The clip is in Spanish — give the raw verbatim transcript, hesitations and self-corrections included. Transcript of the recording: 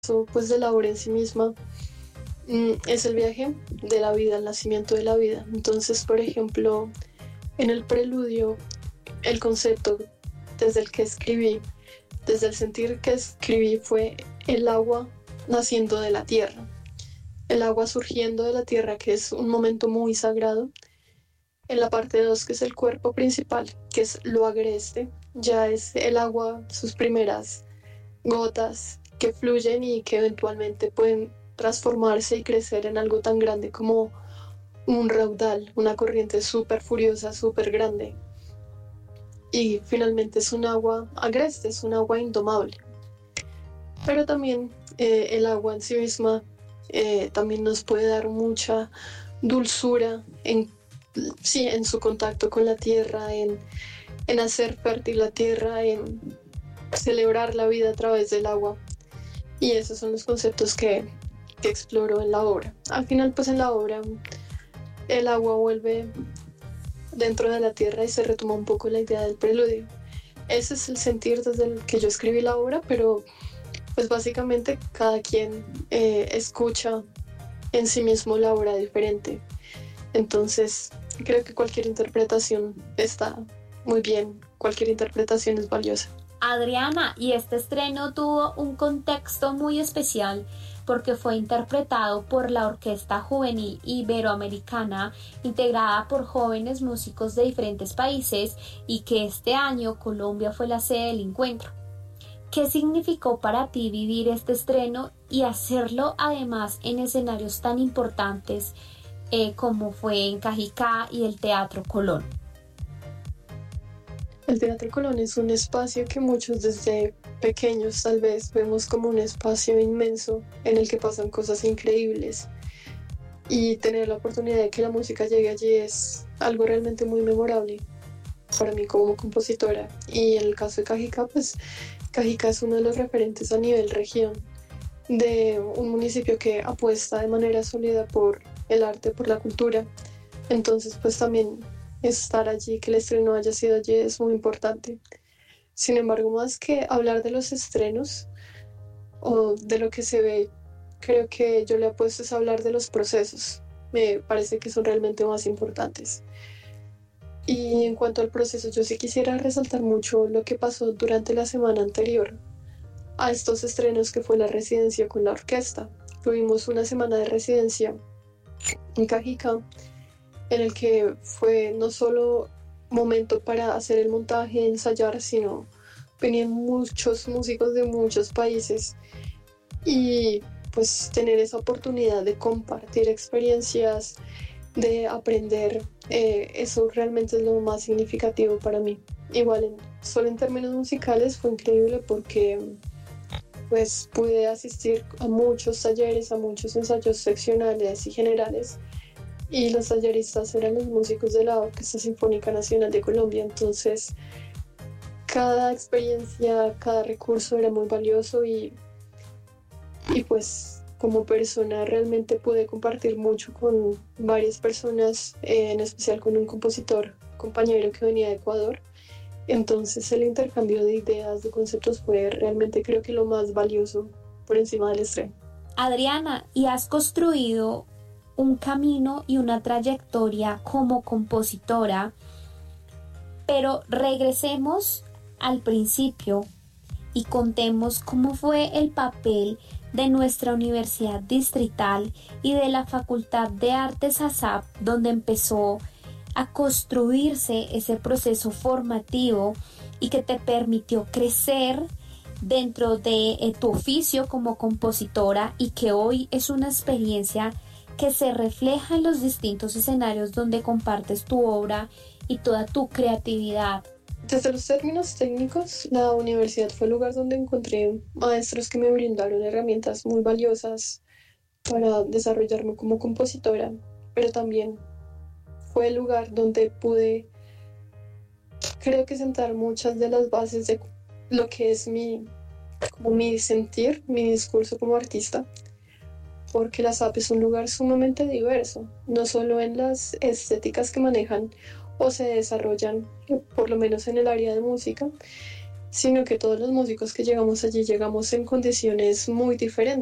pues de la obra en sí misma mm, es el viaje de la vida, el nacimiento de la vida. Entonces, por ejemplo, en el preludio, el concepto desde el que escribí, desde el sentir que escribí fue el agua naciendo de la tierra, el agua surgiendo de la tierra, que es un momento muy sagrado. En la parte dos, que es el cuerpo principal, que es lo agreste, ya es el agua, sus primeras gotas que fluyen y que eventualmente pueden transformarse y crecer en algo tan grande como un raudal, una corriente súper furiosa, súper grande. Y finalmente es un agua agreste, es un agua indomable. Pero también eh, el agua en sí misma eh, también nos puede dar mucha dulzura en, sí, en su contacto con la tierra, en, en hacer fértil la tierra, en celebrar la vida a través del agua. Y esos son los conceptos que, que exploro en la obra. Al final, pues en la obra, el agua vuelve dentro de la tierra y se retoma un poco la idea del preludio. Ese es el sentir desde el que yo escribí la obra, pero pues básicamente cada quien eh, escucha en sí mismo la obra diferente. Entonces, creo que cualquier interpretación está muy bien, cualquier interpretación es valiosa. Adriana, y este estreno tuvo un contexto muy especial porque fue interpretado por la Orquesta Juvenil Iberoamericana, integrada por jóvenes músicos de diferentes países, y que este año Colombia fue la sede del encuentro. ¿Qué significó para ti vivir este estreno y hacerlo además en escenarios tan importantes eh, como fue en Cajicá y el Teatro Colón? El Teatro Colón es un espacio que muchos desde pequeños tal vez vemos como un espacio inmenso en el que pasan cosas increíbles, y tener la oportunidad de que la música llegue allí es algo realmente muy memorable para mí como compositora. Y en el caso de Cajicá, pues Cajicá es uno de los referentes a nivel región de un municipio que apuesta de manera sólida por el arte, por la cultura. Entonces, pues también estar allí, que el estreno haya sido allí, es muy importante. Sin embargo, más que hablar de los estrenos o de lo que se ve, creo que yo le apuesto es hablar de los procesos. Me parece que son realmente más importantes. Y en cuanto al proceso, yo sí quisiera resaltar mucho lo que pasó durante la semana anterior a estos estrenos, que fue la residencia con la orquesta. Tuvimos una semana de residencia en Cajicá, en el que fue no solo momento para hacer el montaje, ensayar, sino venían muchos músicos de muchos países, y pues tener esa oportunidad de compartir experiencias, de aprender, eh, eso realmente es lo más significativo para mí. Igual, en, solo en términos musicales fue increíble porque pues pude asistir a muchos talleres, a muchos ensayos seccionales y generales, y los talleristas eran los músicos de la Orquesta Sinfónica Nacional de Colombia. Entonces cada experiencia, cada recurso era muy valioso, y, y pues como persona realmente pude compartir mucho con varias personas, eh, en especial con un compositor compañero que venía de Ecuador. Entonces el intercambio de ideas, de conceptos, fue realmente, creo que lo más valioso por encima del estreno. Adriana, ¿y has construido un camino y una trayectoria como compositora? Pero regresemos al principio y contemos cómo fue el papel de nuestra Universidad Distrital y de la Facultad de Artes ASAP, donde empezó a construirse ese proceso formativo y que te permitió crecer dentro de eh, tu oficio como compositora, y que hoy es una experiencia que se refleja en los distintos escenarios donde compartes tu obra y toda tu creatividad. Desde los términos técnicos, la universidad fue el lugar donde encontré maestros que me brindaron herramientas muy valiosas para desarrollarme como compositora, pero también fue el lugar donde pude, creo que, sentar muchas de las bases de lo que es mi, como mi sentir, mi discurso como artista, porque la S A P es un lugar sumamente diverso, no solo en las estéticas que manejan o se desarrollan, por lo menos en el área de música, sino que todos los músicos que llegamos allí llegamos en condiciones muy diferentes.